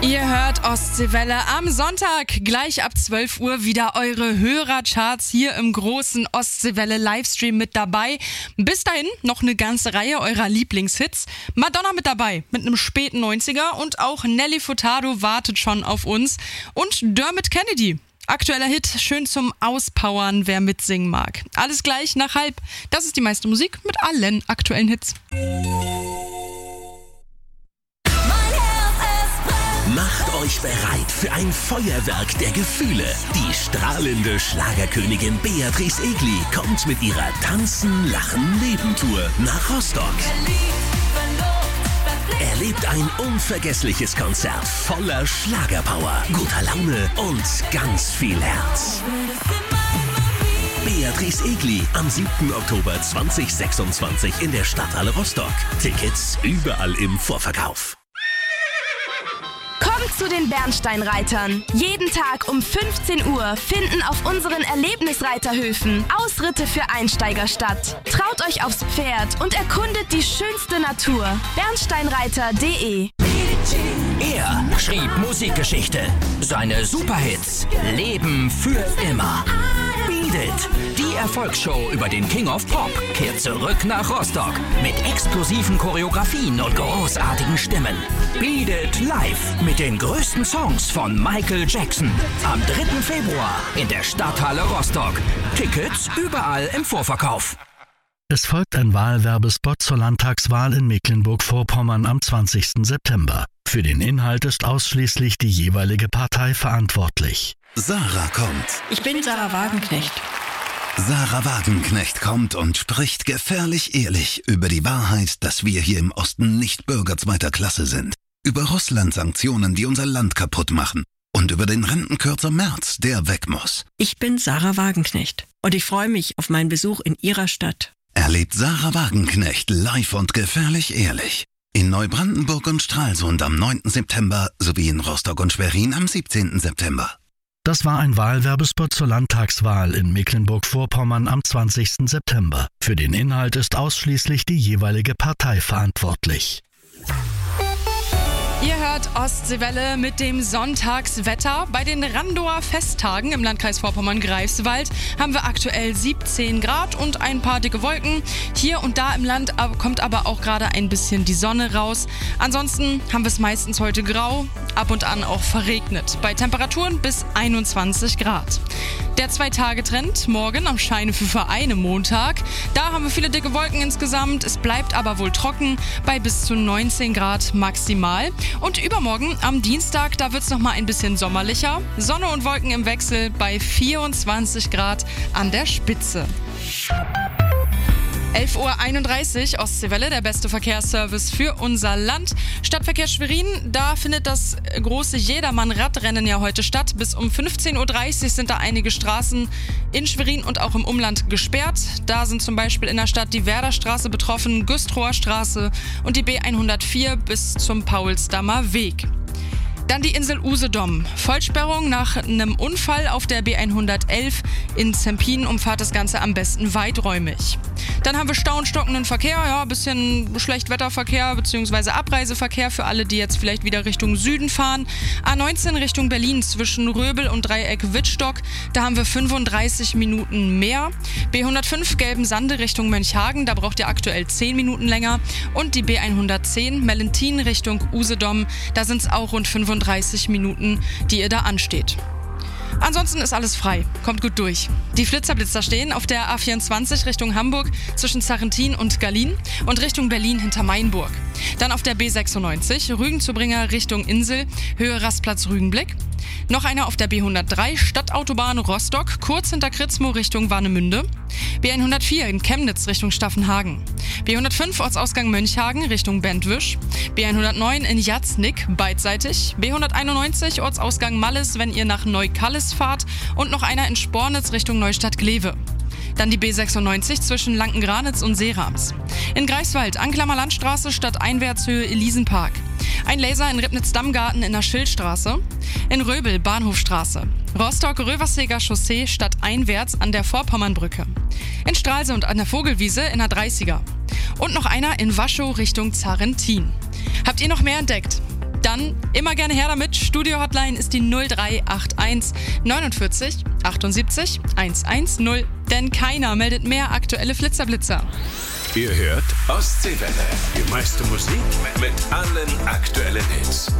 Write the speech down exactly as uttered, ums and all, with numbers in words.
Ihr hört Ostseewelle am Sonntag, gleich ab zwölf Uhr wieder eure Hörercharts hier im großen Ostseewelle Livestream mit dabei. Bis dahin noch eine ganze Reihe eurer Lieblingshits. Madonna mit dabei, mit einem späten neunziger und auch Nelly Furtado wartet schon auf uns. Und Dermot Kennedy. Aktueller Hit, schön zum Auspowern, wer mitsingen mag. Alles gleich nach halb. Das ist die meiste Musik mit allen aktuellen Hits. Macht euch bereit für ein Feuerwerk der Gefühle. Die strahlende Schlagerkönigin Beatrice Egli kommt mit ihrer Tanzen, Lachen, Leben-Tour nach Rostock. Erlebt ein unvergessliches Konzert voller Schlagerpower, guter Laune und ganz viel Herz. Beatrice Egli am siebten Oktober zweitausendsechsundzwanzig in der Stadthalle Rostock. Tickets überall im Vorverkauf. Kommt zu den Bernsteinreitern. Jeden Tag um fünfzehn Uhr finden auf unseren Erlebnisreiterhöfen Ausritte für Einsteiger statt. Traut euch aufs Pferd und erkundet die schönste Natur. bernsteinreiter punkt de. Er schrieb Musikgeschichte. Seine Superhits leben für immer. Beat It, die Erfolgsshow über den King of Pop, kehrt zurück nach Rostock mit explosiven Choreografien und großartigen Stimmen. Beat It live mit den größten Songs von Michael Jackson. Am dritten Februar in der Stadthalle Rostock. Tickets überall im Vorverkauf. Es folgt ein Wahlwerbespot zur Landtagswahl in Mecklenburg-Vorpommern am zwanzigsten September. Für den Inhalt ist ausschließlich die jeweilige Partei verantwortlich. Sarah kommt. Ich bin Sarah Wagenknecht. Sarah Wagenknecht kommt und spricht gefährlich ehrlich über die Wahrheit, dass wir hier im Osten nicht Bürger zweiter Klasse sind. Über Russland-Sanktionen, die unser Land kaputt machen. Und über den Rentenkürzer Merz, der weg muss. Ich bin Sarah Wagenknecht und ich freue mich auf meinen Besuch in Ihrer Stadt. Erlebt Sarah Wagenknecht live und gefährlich ehrlich. In Neubrandenburg und Stralsund am neunten September sowie in Rostock und Schwerin am siebzehnten September. Das war ein Wahlwerbespot zur Landtagswahl in Mecklenburg-Vorpommern am zwanzigsten September. Für den Inhalt ist ausschließlich die jeweilige Partei verantwortlich. Ihr hört Ostseewelle mit dem Sonntagswetter. Bei den Randower Festtagen im Landkreis Vorpommern-Greifswald haben wir aktuell siebzehn Grad und ein paar dicke Wolken. Hier und da im Land kommt aber auch gerade ein bisschen die Sonne raus. Ansonsten haben wir es meistens heute grau, ab und an auch verregnet. Bei Temperaturen bis einundzwanzig Grad. Der Zwei-Tage-Trend morgen am Scheine für Vereine Montag. Da haben wir viele dicke Wolken insgesamt. Es bleibt aber wohl trocken bei bis zu neunzehn Grad maximal. Und übermorgen am Dienstag, da wird es nochmal ein bisschen sommerlicher. Sonne und Wolken im Wechsel bei vierundzwanzig Grad an der Spitze. elf Uhr einunddreißig, Ostseewelle, der beste Verkehrsservice für unser Land. Stadtverkehr Schwerin, da findet das große Jedermann-Radrennen ja heute statt. Bis um fünfzehn Uhr dreißig sind da einige Straßen in Schwerin und auch im Umland gesperrt. Da sind zum Beispiel in der Stadt die Werderstraße betroffen, Güstrower Straße und die B hundertvier bis zum Paulsdammer Weg. Dann die Insel Usedom. Vollsperrung nach einem Unfall auf der B hundertelf in Zempin umfahrt das Ganze am besten weiträumig. Dann haben wir Stau und stockenden Verkehr, ja, ein bisschen Schlechtwetterverkehr bzw. Abreiseverkehr für alle, die jetzt vielleicht wieder Richtung Süden fahren. A neunzehn Richtung Berlin zwischen Röbel und Dreieck Wittstock, da haben wir fünfunddreißig Minuten mehr. B hundertfünf Gelben-Sande Richtung Mönchhagen, da braucht ihr aktuell zehn Minuten länger. Und die B hundertzehn Mellentin Richtung Usedom, da sind es auch rund fünfunddreißig Minuten, die ihr da ansteht. Ansonsten ist alles frei, kommt gut durch. Die Flitzerblitzer stehen auf der A vierundzwanzig Richtung Hamburg zwischen Zarrentin und Gallien und Richtung Berlin hinter Mainburg. Dann auf der B sechsundneunzig Rügen-Zubringer Richtung Insel, Höhe Rastplatz Rügenblick. Noch einer auf der B hundertdrei Stadtautobahn Rostock, kurz hinter Kritzmo Richtung Warnemünde. B hundertvier in Chemnitz Richtung Staffenhagen. B hundertfünf Ortsausgang Mönchhagen Richtung Bentwisch. B hundertneun in Jatznick beidseitig. B hunderteinundneunzig Ortsausgang Malles, wenn ihr nach Neukallis fahrt. Und noch einer in Spornitz Richtung Neustadt-Glewe. Dann die B sechsundneunzig zwischen Lankengranitz und Seerams. In Greifswald, Anklammer Landstraße, Stadteinwärtshöhe Elisenpark. Ein Laser in Ribnitz-Dammgarten in der Schildstraße. In Röbel, Bahnhofstraße. Rostock-Röverseger Chaussee, stadteinwärts an der Vorpommernbrücke. In Stralsund an der Vogelwiese in der dreißiger. Und noch einer in Waschow Richtung Zarrentin. Habt ihr noch mehr entdeckt? Dann immer gerne her damit. Studio-Hotline ist die null drei acht eins neunundvierzig achtundsiebzig hundertzehn, denn keiner meldet mehr aktuelle Flitzerblitzer. Ihr hört Ostseewelle. Die meiste Musik mit allen aktuellen Hits.